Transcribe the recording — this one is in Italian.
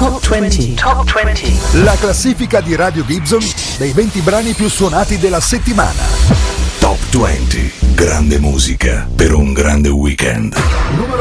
Top 20. Top 20. La classifica di Radio Gibson dei 20 brani più suonati della settimana. Top 20. Grande musica per un grande weekend.